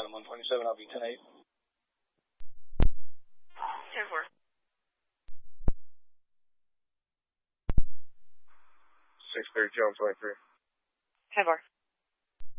Island 127, I'll be 10-8. 10-4. 6-3, Jones 23. 10-4.